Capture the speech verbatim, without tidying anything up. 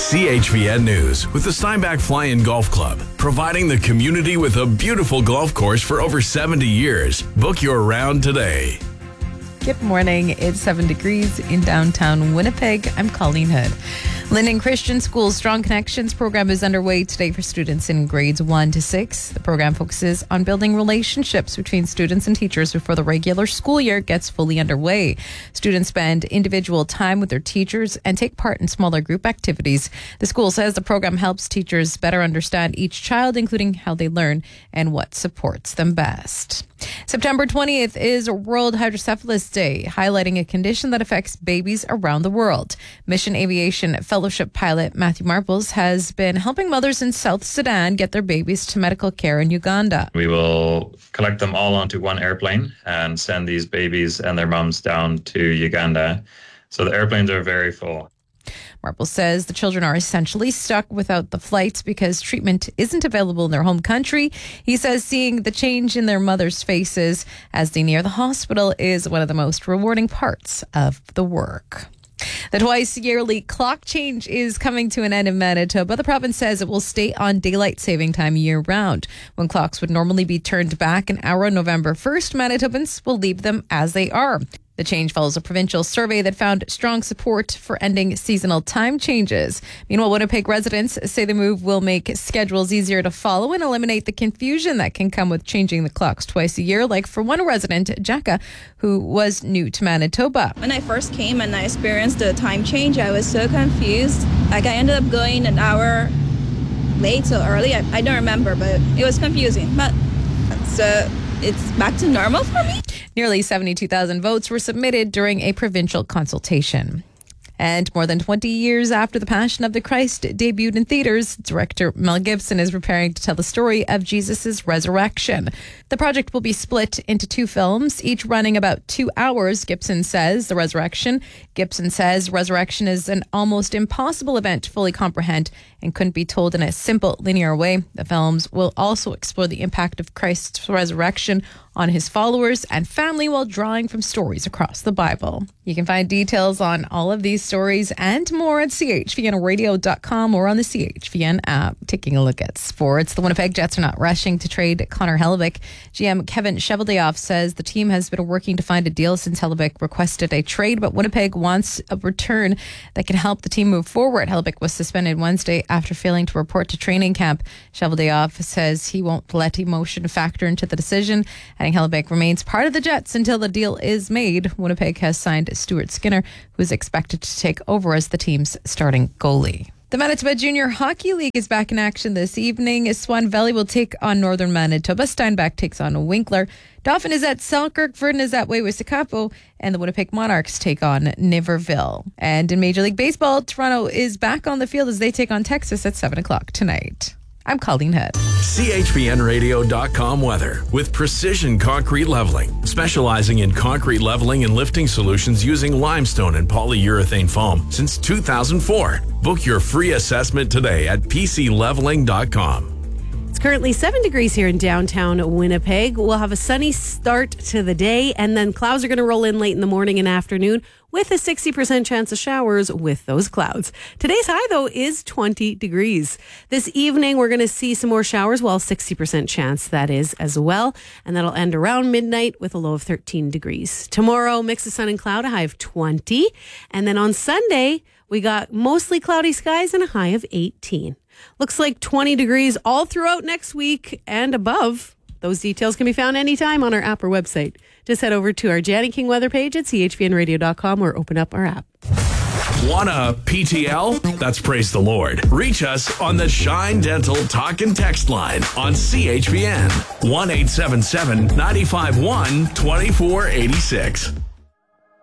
C H V N News with the Steinbach Fly-In Golf Club, providing the community with a beautiful golf course for over seventy years. Book your round today. Good morning. It's seven degrees in downtown Winnipeg. I'm Colleen Hood. Linden Christian School's Strong Connections program is underway today for students in grades one to six. The program focuses on building relationships between students and teachers before the regular school year gets fully underway. Students spend individual time with their teachers and take part in smaller group activities. The school says the program helps teachers better understand each child, including how they learn and what supports them best. September twentieth is World Hydrocephalus Day, highlighting a condition that affects babies around the world. Mission Aviation Fellowship pilot Matthew Marples has been helping mothers in South Sudan get their babies to medical care in Uganda. We will collect them all onto one airplane and send these babies and their moms down to Uganda. So the airplanes are very full. Marple says the children are essentially stuck without the flights because treatment isn't available in their home country. He says seeing the change in their mothers' faces as they near the hospital is one of the most rewarding parts of the work. The twice-yearly clock change is coming to an end in Manitoba. The province says it will stay on daylight saving time year-round. When clocks would normally be turned back an hour on November first, Manitobans will leave them as they are. The change follows a provincial survey that found strong support for ending seasonal time changes. Meanwhile, Winnipeg residents say the move will make schedules easier to follow and eliminate the confusion that can come with changing the clocks twice a year, like for one resident, Jacka, who was new to Manitoba. When I first came and I experienced the time change, I was so confused. Like I ended up going an hour late or early. I, I don't remember, but it was confusing. But so it's back to normal for me. Nearly seventy-two thousand votes were submitted during a provincial consultation. And more than twenty years after The Passion of the Christ debuted in theaters, director Mel Gibson is preparing to tell the story of Jesus' resurrection. The project will be split into two films, each running about two hours, Gibson says. The resurrection. Gibson says resurrection is an almost impossible event to fully comprehend and couldn't be told in a simple, linear way. The films will also explore the impact of Christ's resurrection on his followers and family while drawing from stories across the Bible. You can find details on all of these stories and more at C H V N radio dot com or on the C H V N app. Taking a look at sports, the Winnipeg Jets are not rushing to trade Connor Hellebuyck. G M Kevin Cheveldayoff says the team has been working to find a deal since Hellebuyck requested a trade, but Winnipeg wants a return that can help the team move forward. Hellebuyck was suspended Wednesday after failing to report to training camp. Cheveldayoff says he won't let emotion factor into the decision. Hellebuyck remains part of the Jets until the deal is made. Winnipeg has signed Stuart Skinner, who is expected to take over as the team's starting goalie. The Manitoba Junior Hockey League is back in action this evening. Swan Valley will take on Northern Manitoba. Steinbach takes on Winkler. Dauphin is at Selkirk. Verdun is at Wayways-Sakapo. And the Winnipeg Monarchs take on Niverville. And in Major League Baseball, Toronto is back on the field as they take on Texas at seven o'clock tonight. I'm Colleen Hood. C H V N radio dot com weather with Precision Concrete Leveling, specializing in concrete leveling and lifting solutions using limestone and polyurethane foam since two thousand four. Book your free assessment today at p c leveling dot com. It's currently seven degrees here in downtown Winnipeg. We'll have a sunny start to the day, and then clouds are going to roll in late in the morning and afternoon with a sixty percent chance of showers with those clouds. Today's high, though, is twenty degrees. This evening, we're going to see some more showers, well, sixty percent chance that is as well, and that'll end around midnight with a low of thirteen degrees. Tomorrow, mix of sun and cloud, a high of twenty, and then on Sunday, we got mostly cloudy skies and a high of eighteen. Looks like twenty degrees all throughout next week and above. Those details can be found anytime on our app or website. Just head over to our Janny King weather page at c h v n radio dot com or open up our app. Want a P T L? That's praise the Lord. Reach us on the Shine Dental Talk and Text line on C H V N. one eight seven seven, nine five one, two four eight six.